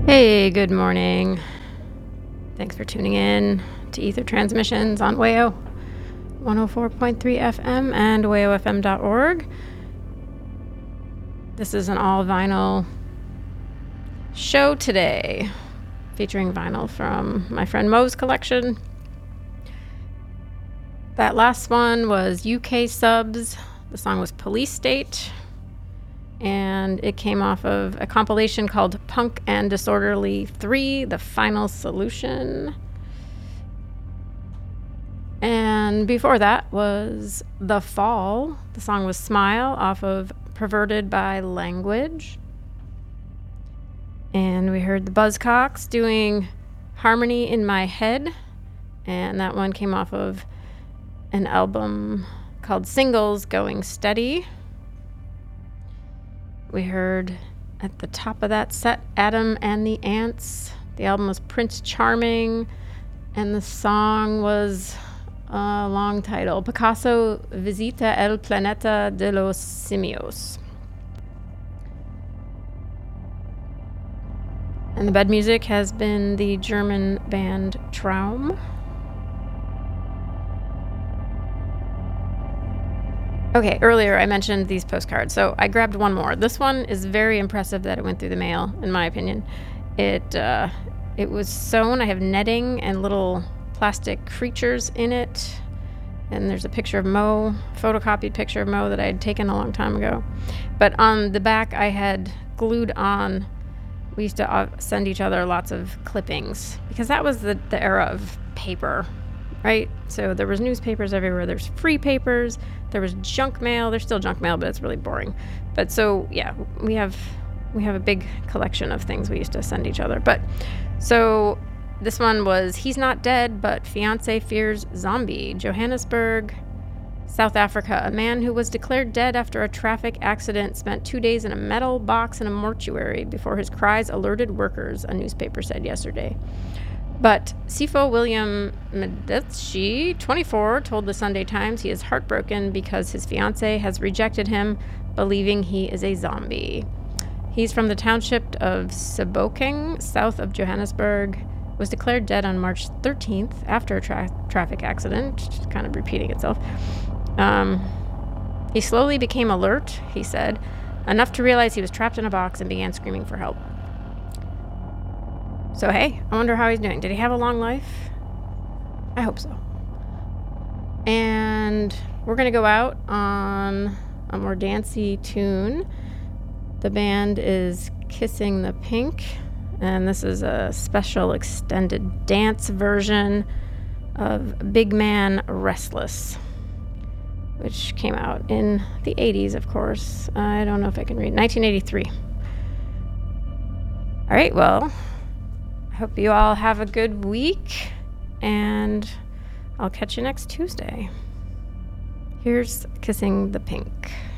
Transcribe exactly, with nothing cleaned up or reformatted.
Hey, good morning. Thanks for tuning in to Ether Transmissions on W A O one oh four point three F M and W A O F M dot org. This is an all vinyl show today, featuring vinyl from my friend Mo's collection. That last one was U K Subs. The song was Police State, and it came off of a compilation called Punk and Disorderly three, The Final Solution. And before that was The Fall. The song was Smile off of Perverted by Language. And we heard the Buzzcocks doing Harmony in My Head, and that one came off of an album called Singles Going Steady. We heard at the top of that set Adam and the Ants. The album was Prince Charming, and the song was a long title, Picasso Visita el Planeta de los Simios. And the bed music has been the German band Traum. Okay, earlier I mentioned these postcards, so I grabbed one more. This one is very impressive that it went through the mail, in my opinion. It uh, it was sewn. I have netting and little plastic creatures in it. And there's a picture of Mo, photocopied picture of Mo that I had taken a long time ago. But on the back I had glued on, we used to uh, send each other lots of clippings, because that was the, the era of paper, right? So there was newspapers everywhere. There's free papers. There was junk mail. There's still junk mail, but it's really boring. But so, yeah, we have we have a big collection of things we used to send each other. But so this one was He's Not Dead, but Fiancé Fears Zombie. Johannesburg, South Africa. A man who was declared dead after a traffic accident spent two days in a metal box in a mortuary before his cries alerted workers, a newspaper said yesterday. But Sifo William Medici, twenty-four, told the Sunday Times he is heartbroken because his fiancée has rejected him, believing he is a zombie. He's from the township of Sebokeng, south of Johannesburg, was declared dead on March thirteenth after a tra- traffic accident, kind of repeating itself. Um, he slowly became alert, he said, enough to realize he was trapped in a box and began screaming for help. So, hey, I wonder how he's doing. Did he have a long life? I hope so. And we're going to go out on a more dancey tune. The band is Kissing the Pink, and this is a special extended dance version of Big Man Restless, which came out in the eighties, of course. I don't know if I can read. nineteen eighty-three. All right, well, hope you all have a good week, and I'll catch you next Tuesday. Here's Kissing the Pink.